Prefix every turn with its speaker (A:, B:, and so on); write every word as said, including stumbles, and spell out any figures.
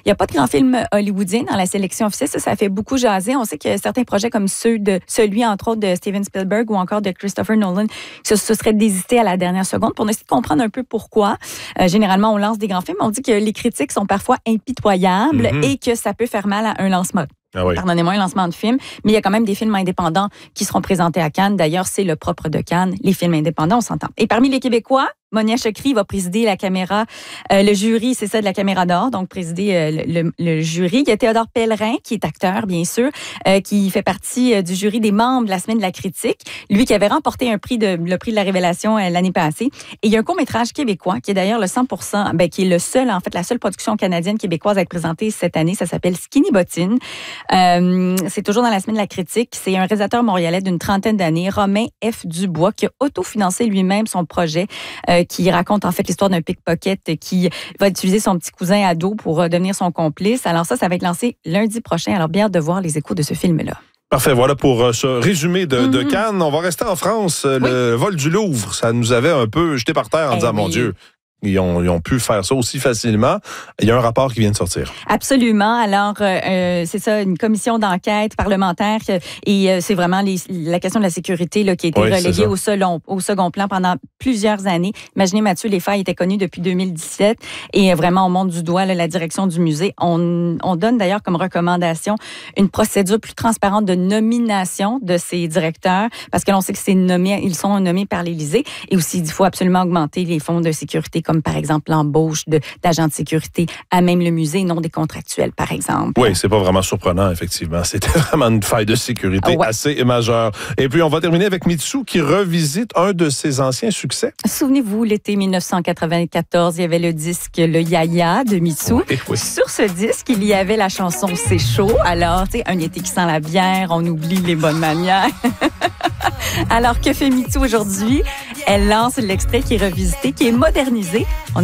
A: Il n'y a pas de grand film hollywoodien dans la sélection officielle. Ça, ça fait beaucoup jaser. On sait que certains projets comme ceux de celui, entre autres, de Steven Spielberg ou encore de Christopher Nolan, se, se seraient désistés à la dernière seconde pour essayer de comprendre un peu pourquoi. Euh, généralement, on lance des grands films. On dit que les critiques sont parfois impitoyables mm-hmm. et que ça peut faire mal à un lancement.
B: Ah oui.
A: Pardonnez-moi, un lancement de film, mais il y a quand même des films indépendants qui seront présentés à Cannes. D'ailleurs, c'est le propre de Cannes, les films indépendants, on s'entend. Et parmi les Québécois, Monia Chokri va présider la caméra, euh, le jury, c'est ça, de la Caméra d'Or, donc présider euh, le, le, le jury. Il y a Théodore Pellerin, qui est acteur, bien sûr, euh, qui fait partie euh, du jury des membres de la Semaine de la critique. Lui qui avait remporté un prix de, le prix de la Révélation euh, l'année passée. Et il y a un court-métrage québécois qui est d'ailleurs le cent pour cent, ben, qui est le seul, en fait, la seule production canadienne québécoise à être présentée cette année. Ça s'appelle Skinny Bottine. Euh, c'est toujours dans la Semaine de la critique. C'est un réalisateur montréalais d'une trentaine d'années, Romain F. Dubois, qui a autofinancé lui-même son projet, euh, qui raconte en fait l'histoire d'un pickpocket qui va utiliser son petit cousin ado pour devenir son complice. Alors ça, ça va être lancé lundi prochain. Alors bien hâte de voir les échos de ce film-là.
B: Parfait, voilà pour euh, ce résumé de, mm-hmm. de Cannes. On va rester en France. Oui. Le vol du Louvre, ça nous avait un peu jeté par terre en eh disant, oui. mon Dieu, Ils ont, ils ont pu faire ça aussi facilement. Il y a un rapport qui vient de sortir.
A: Absolument. Alors, euh, c'est ça, une commission d'enquête parlementaire et euh, c'est vraiment les, la question de la sécurité là, qui a été oui, reléguée au second, au second plan pendant plusieurs années. Imaginez, Mathieu, les faits étaient connus depuis deux mille dix-sept et vraiment, on monte du doigt là, la direction du musée. On, on donne d'ailleurs comme recommandation une procédure plus transparente de nomination de ces directeurs parce que l'on sait que c'est nommé, ils sont nommés par l'Élysée et aussi, il faut absolument augmenter les fonds de sécurité comme par exemple l'embauche de, d'agents de sécurité à même le musée, non des contractuels, par exemple.
B: Oui, c'est pas vraiment surprenant, effectivement. C'était vraiment une faille de sécurité ouais. assez majeure. Et puis, on va terminer avec Mitsou qui revisite un de ses anciens succès.
A: Souvenez-vous, l'été dix-neuf cent quatre-vingt-quatorze, il y avait le disque Le Yaya de Mitsou.
B: Oui, oui.
A: Sur ce disque, il y avait la chanson C'est chaud. Alors, tu sais, un été qui sent la bière, on oublie les bonnes manières. Alors, que fait Mitsou aujourd'hui? Elle lance l'extrait qui est revisité, qui est modernisé. On